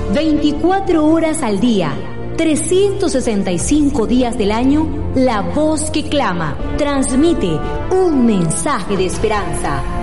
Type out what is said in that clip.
24 horas al día, 365 días del año, la voz que clama transmite un mensaje de esperanza.